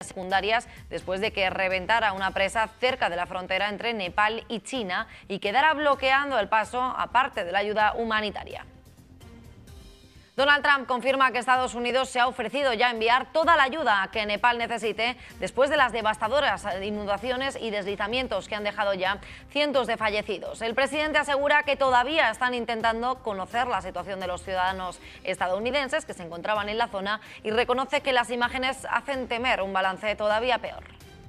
secundarias después de que reventara una presa cerca de la frontera entre Nepal y China y quedara bloqueando el paso a parte de la ayuda humanitaria. Donald Trump confirma que Estados Unidos se ha ofrecido ya enviar toda la ayuda que Nepal necesite después de las devastadoras inundaciones y deslizamientos que han dejado ya cientos de fallecidos. El presidente asegura que todavía están intentando conocer la situación de los ciudadanos estadounidenses que se encontraban en la zona y reconoce que las imágenes hacen temer un balance todavía peor.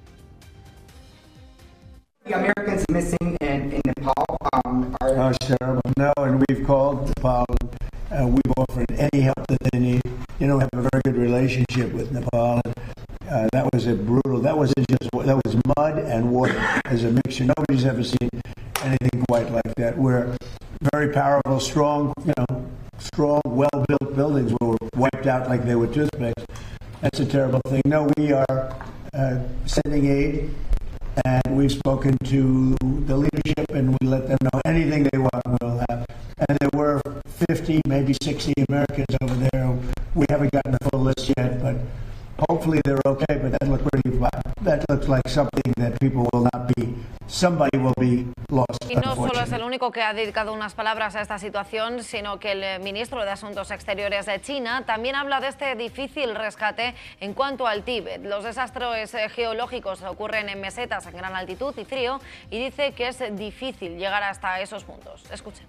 The Americans missing in Nepal are terrible. No, and we've called Nepal. We've offered any help that they need. You know, we have a very good relationship with Nepal. That was a brutal. That was mud and water as a mixture. Nobody's ever seen anything quite like that. We're very powerful, strong. You know, strong, well-built buildings were wiped out like they were toothpicks. That's a terrible thing. No, we are sending aid. And we've spoken to the leadership and we let them know anything they want we'll have. And there were 50, maybe 60 Americans over there. We haven't gotten the full list yet, but hopefully they're okay. But that looks like something that people will not be, somebody will be lost. Y no solo es el único que ha dedicado unas palabras a esta situación, sino que el ministro de Asuntos Exteriores de China también habla de este difícil rescate en cuanto al Tíbet. Los desastres geológicos ocurren en mesetas en gran altitud y frío y dice que es difícil llegar hasta esos puntos. Escuchen.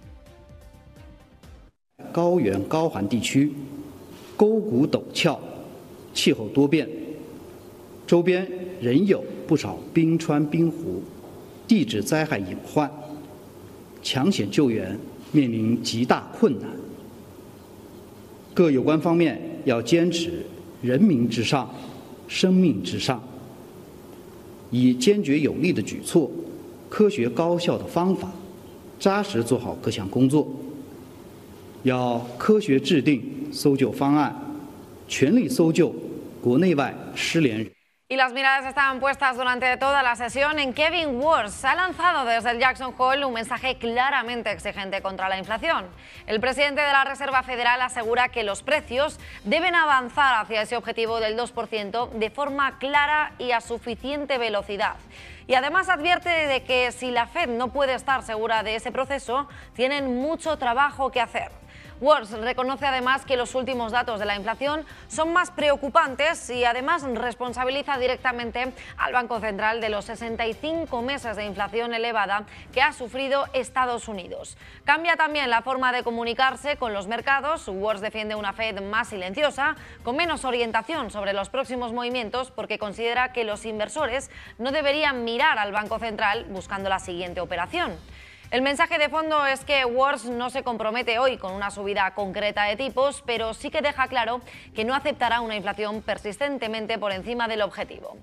高原高寒地区沟谷陡峭，气候多变，周边仍有不少冰川冰湖，地质灾害隐患，抢险救援面临极大困难。各有关方面要坚持人民至上、生命至上，以坚决有力的举措、科学高效的方法，扎实做好各项工作。 要科学制定搜救方案，全力搜救国内外失联人。 Y las miradas estaban puestas durante toda la sesión en Kevin Warsh. Ha lanzado desde el Jackson Hole un mensaje claramente exigente contra la inflación. El presidente de la Reserva Federal asegura que los precios deben avanzar hacia ese objetivo del 2% de forma clara y a suficiente velocidad. Y además advierte de que si la Fed no puede estar segura de ese proceso, tienen mucho trabajo que hacer. Warsh reconoce además que los últimos datos de la inflación son más preocupantes y además responsabiliza directamente al Banco Central de los 65 meses de inflación elevada que ha sufrido Estados Unidos. Cambia también la forma de comunicarse con los mercados. Warsh defiende una Fed más silenciosa, con menos orientación sobre los próximos movimientos porque considera que los inversores no deberían mirar al Banco Central buscando la siguiente operación. El mensaje de fondo es que Warsh no se compromete hoy con una subida concreta de tipos, pero sí que deja claro que no aceptará una inflación persistentemente por encima del objetivo.